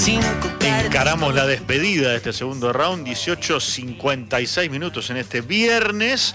Encaramos la despedida de este segundo round, 18:56 minutos en este viernes,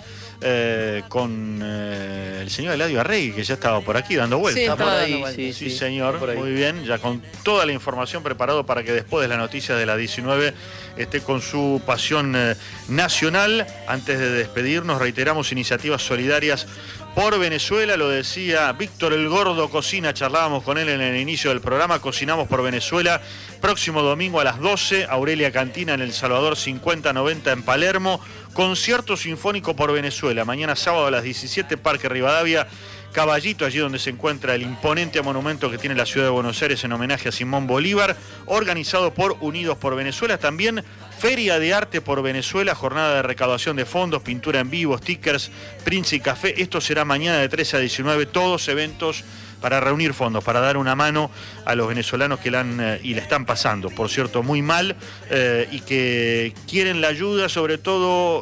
con el señor Eladio Arregui, que ya estaba por aquí dando vueltas. Sí, por ahí, sí, señor, muy bien, ya con toda la información preparado para que después de la noticia de la 19 esté con su pasión nacional. Antes de despedirnos, reiteramos iniciativas solidarias por Venezuela, lo decía Víctor el Gordo Cocina, charlábamos con él en el inicio del programa, Cocinamos por Venezuela, próximo domingo a las 12, Aurelia Cantina en El Salvador 5090 en Palermo, concierto sinfónico por Venezuela, mañana sábado a las 17, Parque Rivadavia, Caballito, allí donde se encuentra el imponente monumento que tiene la ciudad de Buenos Aires en homenaje a Simón Bolívar, organizado por Unidos por Venezuela. También Feria de Arte por Venezuela, jornada de recaudación de fondos, pintura en vivo, stickers, Prince y Café. Esto será mañana de 13 a 19, todos eventos para reunir fondos, para dar una mano a los venezolanos que la están pasando, por cierto, muy mal, y que quieren la ayuda, sobre todo,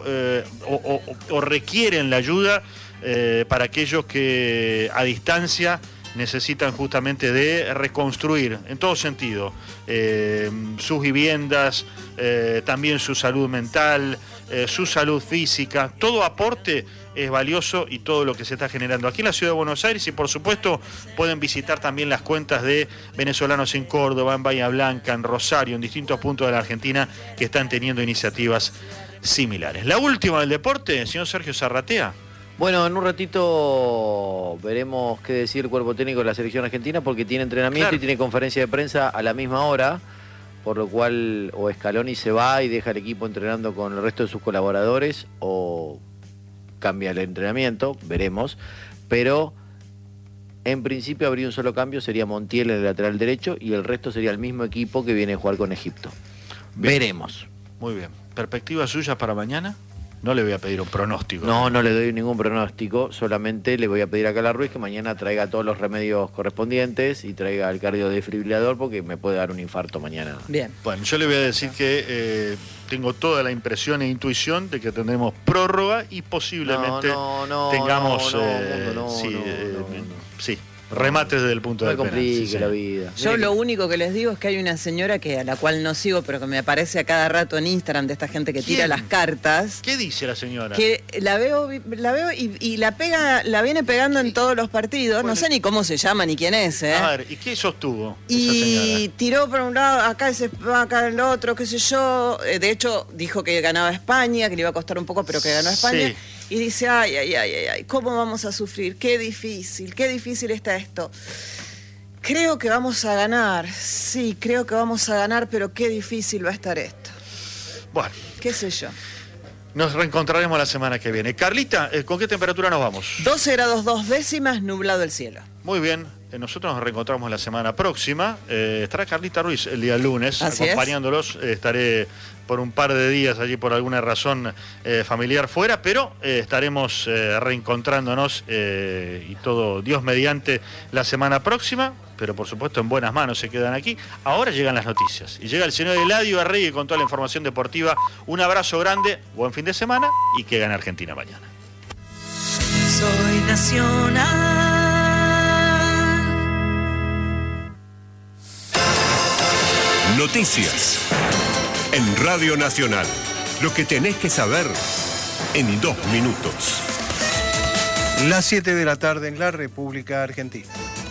o requieren la ayuda para aquellos que a distancia necesitan justamente de reconstruir, en todo sentido, sus viviendas, también su salud mental, su salud física. Todo aporte es valioso y todo lo que se está generando aquí en la ciudad de Buenos Aires, y por supuesto pueden visitar también las cuentas de venezolanos en Córdoba, en Bahía Blanca, en Rosario, en distintos puntos de la Argentina que están teniendo iniciativas similares. La última del deporte, señor Sergio Zarratea. Bueno, en un ratito veremos qué decir el cuerpo técnico de la selección argentina, porque tiene entrenamiento, claro, y tiene conferencia de prensa a la misma hora, por lo cual o Scaloni se va y deja al equipo entrenando con el resto de sus colaboradores, o cambia el entrenamiento, veremos, pero en principio habría un solo cambio, sería Montiel en el lateral derecho, y el resto sería el mismo equipo que viene a jugar con Egipto. Bien. Veremos. Muy bien. ¿Perspectivas suyas para mañana? No le voy a pedir un pronóstico. No le doy ningún pronóstico, solamente le voy a pedir a Carla Ruiz que mañana traiga todos los remedios correspondientes y traiga el cardiodesfibrilador, porque me puede dar un infarto mañana. Bien. Bueno, yo le voy a decir que tengo toda la impresión e intuición de que tendremos prórroga y posiblemente tengamos remates desde el punto de vista penal. Sí, la vida. Yo lo único que les digo es que hay una señora a la cual no sigo, pero que me aparece a cada rato en Instagram, de esta gente que tira las cartas. ¿Qué dice la señora? Que la veo y la viene pegando en todos los partidos. Bueno, no sé ni cómo se llama ni quién es. A ver, ¿y qué sostuvo esa señora? Y tiró por un lado, acá el otro, qué sé yo. De hecho, dijo que ganaba España, que le iba a costar un poco, pero que ganó España. Sí. Y dice, ay, ¿cómo vamos a sufrir? Qué difícil está esto. Creo que vamos a ganar, sí, creo que vamos a ganar, pero qué difícil va a estar esto. Bueno. ¿Qué sé yo? Nos reencontraremos la semana que viene. Carlita, ¿con qué temperatura nos vamos? 12 grados 2 décimas, nublado el cielo. Muy bien, nosotros nos reencontramos la semana próxima. Estará Carlita Ruiz el día lunes, así acompañándolos. Estaré por un par de días allí por alguna razón familiar fuera, pero estaremos reencontrándonos y todo, Dios mediante, la semana próxima, pero por supuesto en buenas manos se quedan aquí. Ahora llegan las noticias y llega el señor Eladio Arregui con toda la información deportiva. Un abrazo grande, buen fin de semana y que gane Argentina mañana. Soy nacional. Noticias en Radio Nacional. Lo que tenés que saber en 2 minutos. Las 7 de la tarde en la República Argentina.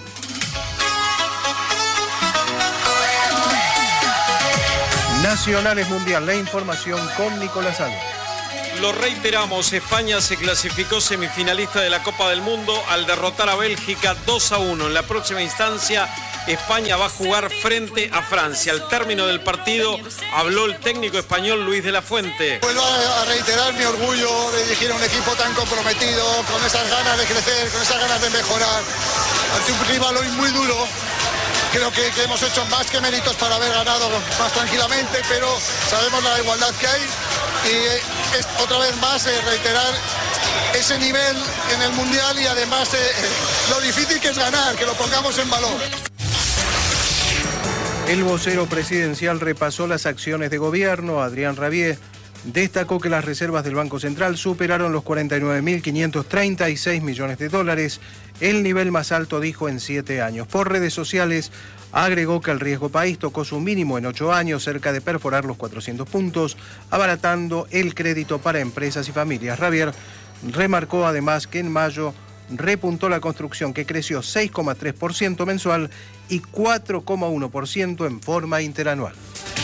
Nacionales Mundial, la información con Nicolás Álvarez. Lo reiteramos, España se clasificó semifinalista de la Copa del Mundo al derrotar a Bélgica 2-1. En la próxima instancia, España va a jugar frente a Francia. Al término del partido habló el técnico español Luis de la Fuente. Vuelvo a reiterar mi orgullo de dirigir a un equipo tan comprometido, con esas ganas de crecer, con esas ganas de mejorar, ante un rival hoy muy duro. Creo que hemos hecho más que méritos para haber ganado más tranquilamente, pero sabemos la igualdad que hay y es otra vez más reiterar ese nivel en el Mundial y además lo difícil que es ganar, que lo pongamos en valor. El vocero presidencial repasó las acciones de gobierno. Adrián Rabier destacó que las reservas del Banco Central superaron los 49.536 millones de dólares, el nivel más alto, dijo, en 7 años. Por redes sociales, agregó que el riesgo país tocó su mínimo en 8 años, cerca de perforar los 400 puntos, abaratando el crédito para empresas y familias. Ravier remarcó además que en mayo repuntó la construcción, que creció 6,3% mensual y 4,1% en forma interanual.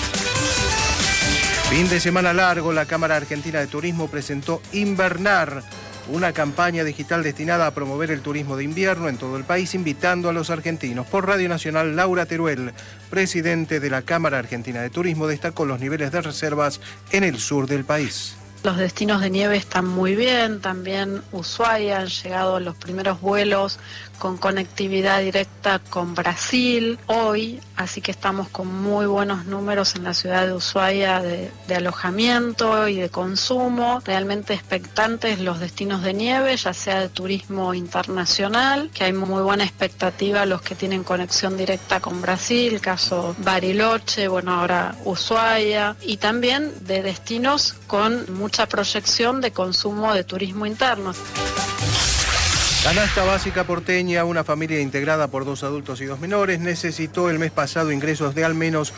Fin de semana largo, la Cámara Argentina de Turismo presentó Invernar, una campaña digital destinada a promover el turismo de invierno en todo el país, invitando a los argentinos. Por Radio Nacional, Laura Teruel, presidente de la Cámara Argentina de Turismo, destacó los niveles de reservas en el sur del país. Los destinos de nieve están muy bien, también Ushuaia, han llegado los primeros vuelos con conectividad directa con Brasil hoy, así que estamos con muy buenos números en la ciudad de Ushuaia de alojamiento y de consumo. Realmente expectantes los destinos de nieve, ya sea de turismo internacional, que hay muy buena expectativa los que tienen conexión directa con Brasil, caso Bariloche, bueno, ahora Ushuaia, y también de destinos con mucha proyección de consumo de turismo interno. Canasta básica porteña, una familia integrada por 2 adultos y 2 menores, necesitó el mes pasado ingresos de al menos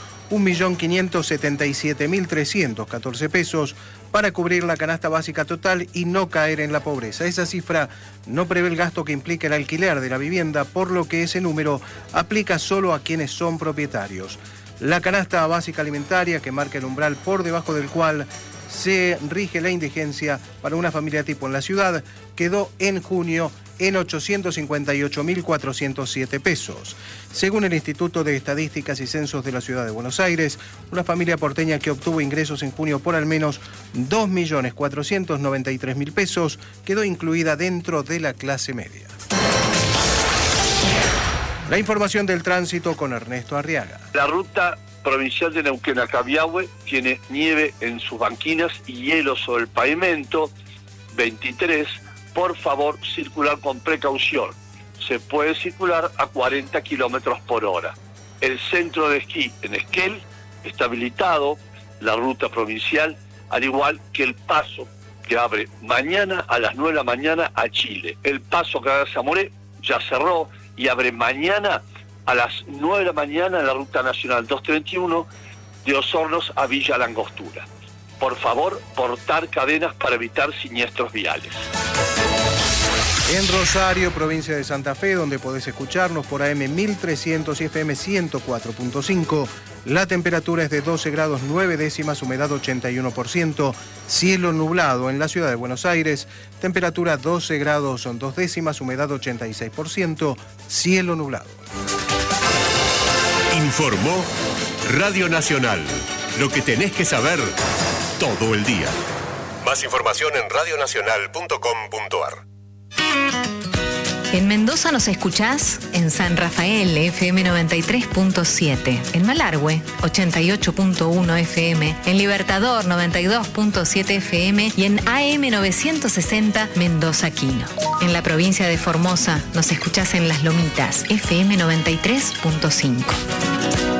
1.577.314 pesos para cubrir la canasta básica total y no caer en la pobreza. Esa cifra no prevé el gasto que implica el alquiler de la vivienda, por lo que ese número aplica solo a quienes son propietarios. La canasta básica alimentaria, que marca el umbral por debajo del cual se rige la indigencia para una familia tipo en la ciudad, quedó en junio en 858.407 pesos. Según el Instituto de Estadísticas y Censos de la Ciudad de Buenos Aires, una familia porteña que obtuvo ingresos en junio por al menos 2.493.000 pesos quedó incluida dentro de la clase media. La información del tránsito con Ernesto Arriaga. La ruta provincial de Neuquén a Cabiahue tiene nieve en sus banquinas y hielo sobre el pavimento. 23, por favor, circular con precaución. Se puede circular a 40 kilómetros por hora. El centro de esquí en Esquel está habilitado, la ruta provincial, al igual que el paso que abre mañana a las 9 de la mañana a Chile. El paso que abre a Zamoré ya cerró y abre mañana a las 9 de la mañana en la Ruta Nacional 231 de Osornos a Villa Langostura. Por favor, portar cadenas para evitar siniestros viales. En Rosario, provincia de Santa Fe, donde podés escucharnos por AM 1300 y FM 104.5, la temperatura es de 12 grados 9 décimas, humedad 81%, cielo nublado. En la ciudad de Buenos Aires, temperatura 12 grados 2 décimas, humedad 86%, cielo nublado. Informó Radio Nacional. Lo que tenés que saber todo el día. Más información en radionacional.com.ar. En Mendoza nos escuchás en San Rafael, FM 93.7, en Malargüe, 88.1 FM, en Libertador, 92.7 FM y en AM 960 Mendoza Quino. En la provincia de Formosa nos escuchás en Las Lomitas, FM 93.5.